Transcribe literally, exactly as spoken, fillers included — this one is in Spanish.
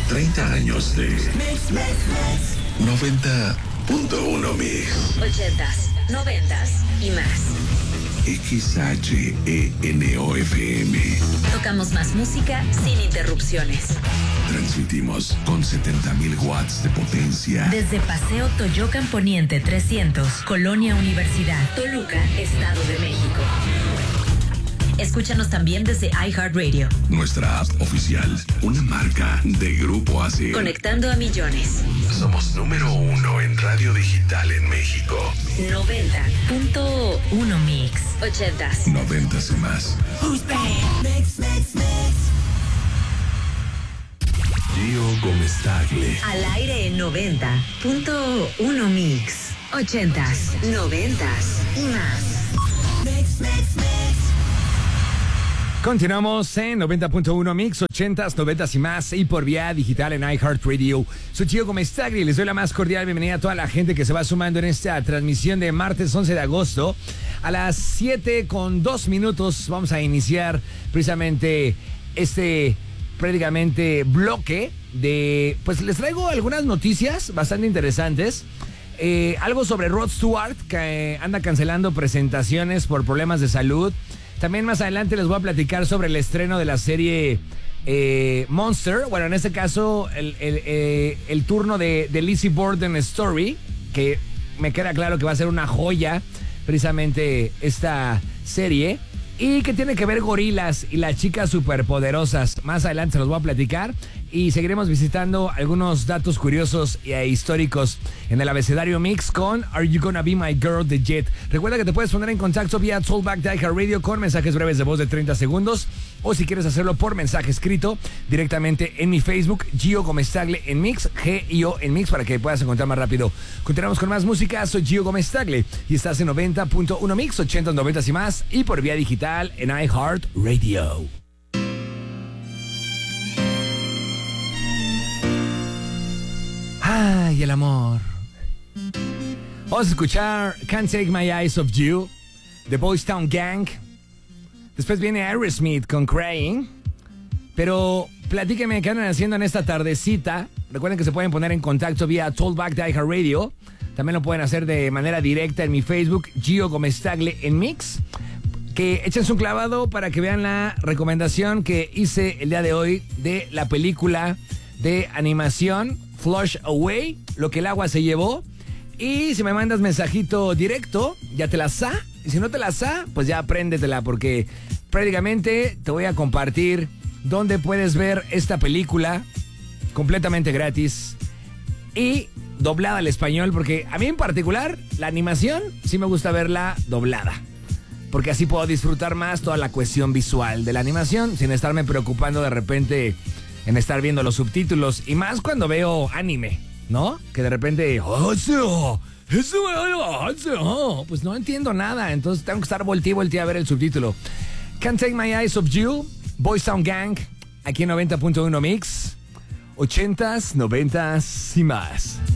treinta años de noventa punto uno Mix. Ochentas, noventas y más. X H E N O F M. Tocamos más música sin interrupciones. Transmitimos con setenta mil watts de potencia. Desde Paseo Toyocan Poniente trescientos, Colonia Universidad, Toluca, Estado de México. Escúchanos también desde iHeartRadio. Nuestra app oficial, una marca de Grupo A S I R. Conectando a millones. Somos número uno en radio digital en México. noventa punto uno Mix. Ochentas. Noventas y más. Mix, mix, mix. Gio Gomestagli. Al aire en noventa punto uno Mix. Ochentas, noventas y más. Mix, mix, mix. Continuamos en noventa punto uno Mix, ochentas, noventas y más, y por vía digital en iHeartRadio. Soy Gio Gomestagli y les doy la más cordial bienvenida a toda la gente que se va sumando en esta transmisión de martes once de agosto. A las siete con dos minutos vamos a iniciar precisamente este prácticamente bloque de... Pues les traigo algunas noticias bastante interesantes. Eh, algo sobre Rod Stewart, que eh, anda cancelando presentaciones por problemas de salud. También más adelante les voy a platicar sobre el estreno de la serie eh, Monster. Bueno, en este caso, el, el, eh, el turno de, de Lizzie Borden Story, que me queda claro que va a ser una joya, precisamente esta serie. Y que tiene que ver gorilas y las chicas superpoderosas. Más adelante se los voy a platicar. Y seguiremos visitando algunos datos curiosos e históricos en el abecedario Mix con Are You Gonna Be My Girl de Jet. Recuerda que te puedes poner en contacto vía Tollback de iHeartRadio con mensajes breves de voz de treinta segundos. O si quieres hacerlo por mensaje escrito directamente en mi Facebook, Gio Gomestagli en Mix, G I O en Mix, para que puedas encontrar más rápido. Continuamos con más música. Soy Gio Gomestagli y estás en noventa punto uno Mix, ochenta, noventa y más, y por vía digital en iHeartRadio. Ay, el amor. Vamos a escuchar Can't Take My Eyes Off You, The Boys Town Gang. Después viene Aerosmith con Crying. Pero platíquenme qué andan haciendo en esta tardecita. Recuerden que se pueden poner en contacto vía Tollback de iHeartRadio. También lo pueden hacer de manera directa en mi Facebook, Gio Gomestagli en Mix. Que échense un clavado para que vean la recomendación que hice el día de hoy de la película de animación Flush Away, lo que el agua se llevó. Y si me mandas mensajito directo, ya te la sa. Y si no te la sa, pues ya apréndetela, porque prácticamente te voy a compartir dónde puedes ver esta película completamente gratis y doblada al español, porque a mí en particular la animación sí me gusta verla doblada, porque así puedo disfrutar más toda la cuestión visual de la animación sin estarme preocupando de repente en estar viendo los subtítulos, y más cuando veo anime, ¿no? Que de repente, oh, eso, eso, oh, pues no entiendo nada, entonces tengo que estar volteé, volteé a ver el subtítulo. Can't Take My Eyes Off You, Boys Town Gang, aquí en noventa punto uno Mix, ochentas, noventas y más.